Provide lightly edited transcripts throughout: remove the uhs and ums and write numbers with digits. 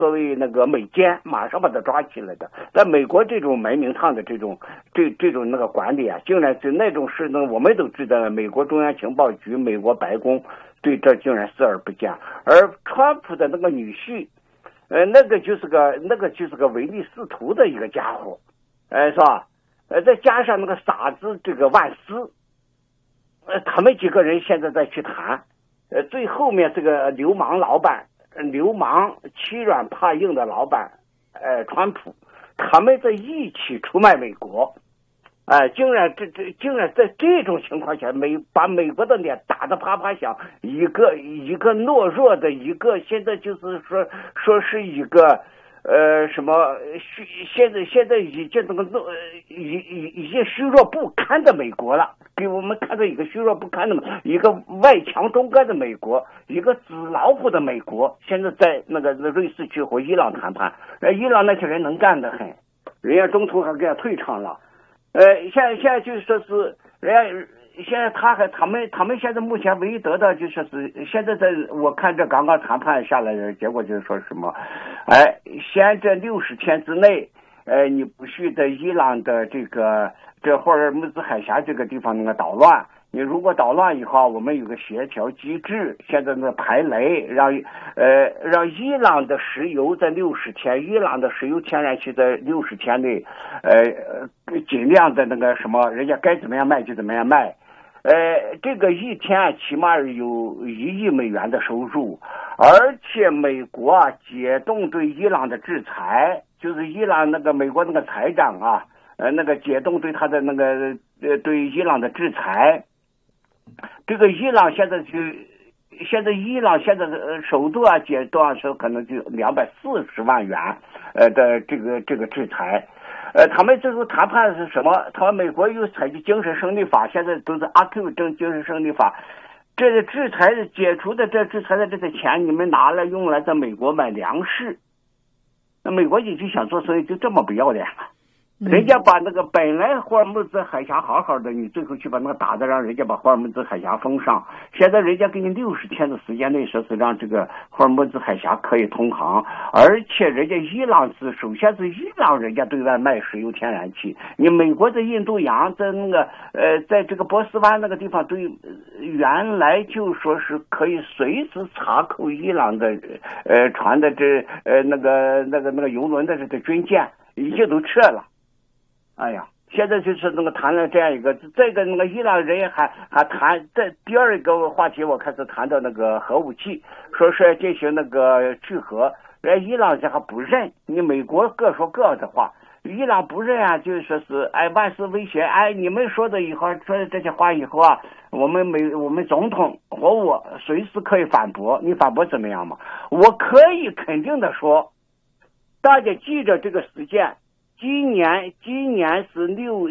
所谓那个美奸，马上把他抓起来的。在美国这种埋名堂的这种那个管理啊，竟然是那种事呢，我们都知道，美国中央情报局、美国白宫对这竟然视而不见。而川普的那个女婿，那个就是个唯利是图的一个家伙，是吧？再加上那个傻子这个万斯，他们几个人现在再去谈，最后面这个流氓老板。流氓欺软怕硬的老板，川普，他们在一起出卖美国，竟然在这种情况下，把美国的脸打得啪啪响，一个懦弱的一个，现在就是说是一个什么现在已经那个已经虚弱不堪的美国了，给我们看到一个虚弱不堪的一个外强中干的美国，一个纸老虎的美国，现在在那个瑞士去和伊朗谈判，伊朗那些人能干得很，人家中途还给他退场了，现在就是说是人家。现在他们现在目前唯一得到就说是现在我看这刚刚谈判下来的结果就是说什么，先这60天之内，你不许在伊朗的这霍尔木兹海峡这个地方那个捣乱，你如果捣乱以后，我们有个协调机制，现在那排雷，让伊朗的石油在60天，伊朗的石油天然气在60天内，尽量的那个什么，人家该怎么样卖就怎么样卖。这个一天起码有1亿美元的收入，而且美国解冻对伊朗的制裁，就是伊朗那个美国那个财长啊，那个解冻对他的那个对伊朗的制裁，这个伊朗现在伊朗现在的首度解冻的时候可能就240万元的这个制裁。他们最后谈判是什么？他们美国又采取精神胜利法，现在都是阿 Q 精神胜利法。这个制裁解除的制裁的这个钱，你们拿来用来在美国买粮食，那美国一直想做生意，就这么不要脸了。人家把那个本来霍尔木兹海峡好好的，你最后去把那个打的，让人家把霍尔木兹海峡封上。现在人家给你60天的时间内说是让这个霍尔木兹海峡可以通航，而且人家伊朗首先是伊朗人家对外卖石油天然气，你美国在印度洋在那个在这个波斯湾那个地方对原来就说是可以随时查扣伊朗的船的那个油轮的这个军舰已经都撤了。哎呀，现在就是那个谈了这样一个，这个那个伊朗人还谈这第二个话题，我开始谈到那个核武器，说是进行那个去核，人伊朗这还不认，你美国各说各的话，伊朗不认啊，就是说是万事威胁，你们说的以后说的这些话以后我们总统和我随时可以反驳，你反驳怎么样嘛？我可以肯定的说，大家记着这个时间。今天是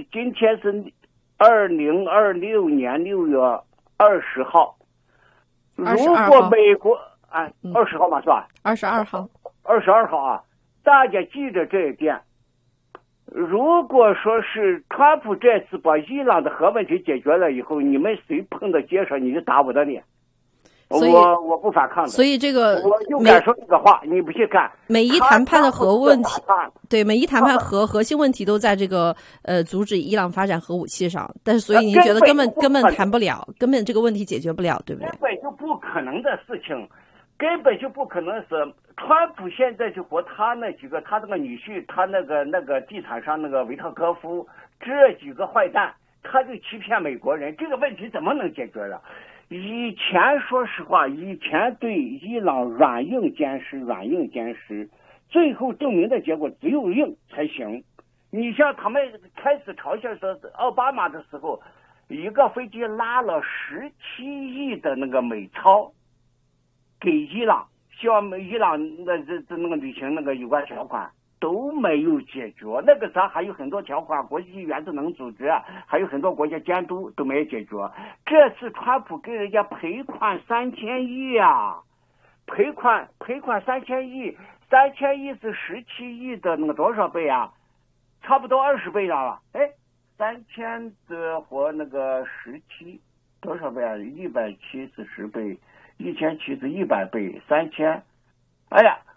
2026年6月20号。如果美国20号嘛是吧 ？22号。 22号大家记着这一点。如果说是川普这次把伊朗的核问题解决了以后，你们谁碰到街上你就打我的脸。我不反抗的， 所以这个我就敢说这个话，你不去干。 美伊谈判的核问题，对，美伊谈判核心问题都在这个阻止伊朗发展核武器上，但是所以您觉得根本谈不了，根本这个问题解决不了，对不对？ 根本就不可能的事情，根本就不可能是川普现在就和他那几个，他那个女婿，他那个地产商那个维特科夫这几个坏蛋，他就欺骗美国人，这个问题怎么能解决了？以前说实话，以前对伊朗软硬兼施，最后证明的结果只有硬才行。你像他们开始嘲笑说奥巴马的时候，一个飞机拉了17亿的那个美钞给伊朗，希望伊朗那个履行那个有关条款。都没有解决，那个啥还有很多条款，国际原子能组织还有很多国家监督都没有解决。这次川普给人家赔款3000亿赔款3000亿，3000亿是17亿的那个多少倍差不多20倍了。3000的和那个17多少倍170倍，1000是100倍，3000，哎呀。